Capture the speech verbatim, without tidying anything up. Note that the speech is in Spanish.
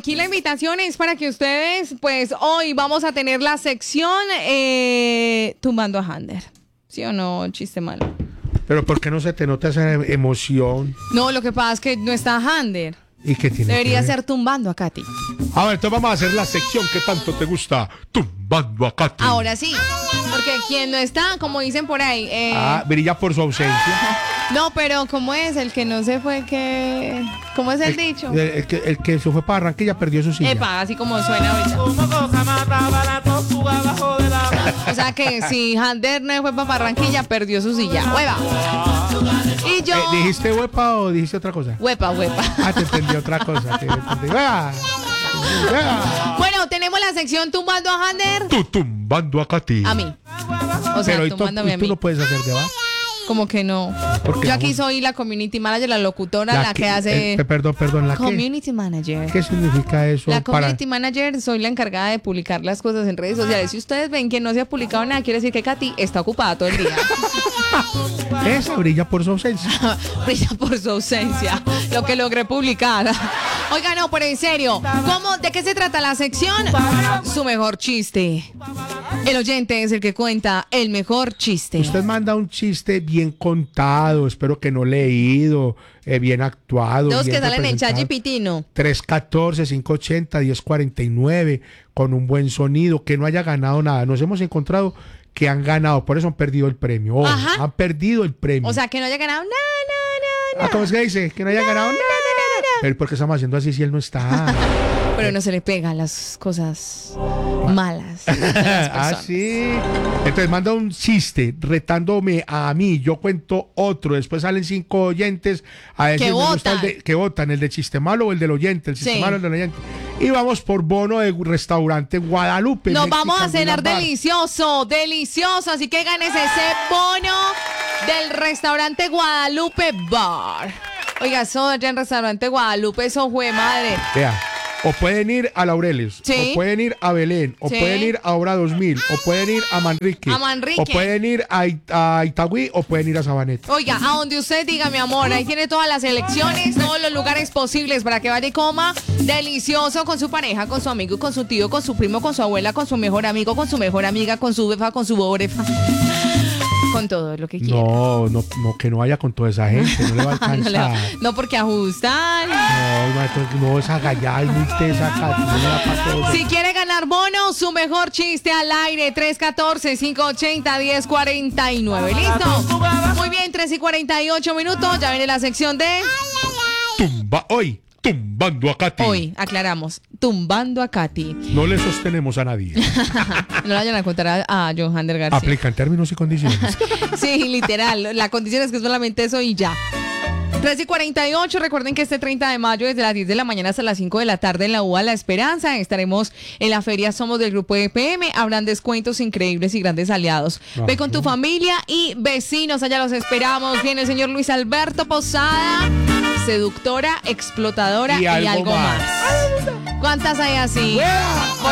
aquí la invitación es para que ustedes, pues hoy vamos a tener la sección eh, Tumbando a Hander. ¿Sí o no? Chiste malo. Pero ¿por qué no se te nota esa emoción? No, lo que pasa es que no está Hander. ¿Y qué tiene Debería que ver? ser Tumbando a Katy. A ver, entonces vamos a hacer la sección que tanto te gusta. Tumbando a Katy. Ahora sí, porque quien no está, como dicen por ahí. Eh, Ah, brilla por su ausencia. no, pero ¿cómo es? El que no se fue, que... ¿Cómo es el, El, dicho? el, el que, el que se fue para Barranquilla perdió su silla. Epa, así como suena ahorita. O sea que si Hander no fue para Barranquilla, perdió su silla. ¡Hueva! Y yo... Eh, ¿Dijiste huepa o dijiste otra cosa? Huepa, huepa. Ah, te entendí otra cosa. Te entendí. ¡Hueva! ¡Hueva! Bueno, tenemos la sección Tumbando a Hander. Tú tumbando a Katy. A mí. O sea, Pero y tú, tumbándome y a tú mí. no puedes hacer de abajo. Como que no. ¿Por qué Yo no? aquí soy la community manager, la locutora, la, que hace... eh, perdón, perdón, ¿la qué? Community manager. ¿Qué significa eso? La para- community manager, soy la encargada de publicar las cosas en redes sociales. Si ustedes ven que no se ha publicado nada, quiere decir que Katy está ocupada todo el día. Esa brilla por su ausencia. Brilla por su ausencia, lo que logré publicar. Oiga, no, pero en serio, ¿cómo, ¿de qué se trata la sección? Su mejor chiste. El oyente es el que cuenta el mejor chiste. Usted manda un chiste bien contado, espero que no leído, eh, bien actuado. Los bien que salen en representado. ChatGPT, ¿no? tres uno cuatro, cinco ocho cero, uno cero cuatro nueve, con un buen sonido, que no haya ganado nada. Nos hemos encontrado que han ganado, por eso han perdido el premio. Ojo, Ajá. han perdido el premio. O sea, que no haya ganado nada, nada, Ah, ¿cómo es que dice? Que no haya ganado nada. Pero ¿por qué estamos haciendo así si él no está? Pero no se le pegan las cosas malas de las Ah, personas. sí. Entonces manda un chiste retándome a mí, yo cuento otro, después salen cinco oyentes a decir Que me gusta el votan. de- que votan, el de chiste malo o el del oyente, el chiste Sí. malo o el del oyente. Y vamos por bono de restaurante Guadalupe. Nos Mexican vamos a cenar Dinner Bar. delicioso, delicioso. Así que ganes ese bono del restaurante Guadalupe Bar. Oiga, eso allá en restaurante Guadalupe, eso fue madre. Vea, o pueden ir a Laureles, Sí. o pueden ir a Belén, o Sí. pueden ir a Obra dos mil, o pueden ir a Manrique, A Manrique. o pueden ir a, It- a Itagüí, o pueden ir a Sabaneta. Oiga, a donde usted diga, mi amor, ahí tiene todas las elecciones, todos los lugares posibles para que vaya y coma delicioso con su pareja, con su amigo, con su tío, con su primo, con su abuela, con su mejor amigo, con su mejor amiga, con su befa, con su borefa. Con todo lo que quiera. No, no, no, que no vaya con toda esa gente, no le va a No, le va- alcanzar. no, porque ajustan. No, maestro, no, esa gallada y muy tesa, Katy, no le da para todo. Si quiere ganar bono, su mejor chiste al aire, tres uno cuatro, cinco ocho cero, uno cero cuatro nueve. ¿Listo? Muy bien, tres y cuarenta y ocho minutos. Ya viene la sección de... Tumba, hoy, tumbando a Katy. Hoy, aclaramos, tumbando a Katy. No le sostenemos a nadie. No le vayan a contar a, a John Hander García. Aplican términos y condiciones. Sí, literal. La condición es que solamente eso y ya. tres y cuarenta y ocho, recuerden que este treinta de mayo desde las diez de la mañana hasta las cinco de la tarde en la U A La Esperanza estaremos en la feria Somos del Grupo E P M, habrán descuentos increíbles y grandes aliados. Ajá. Ve con tu familia y vecinos, allá los esperamos. Viene el señor Luis Alberto Posada, seductora, explotadora y, Y algo algo más. más. ¿Cuántas hay así?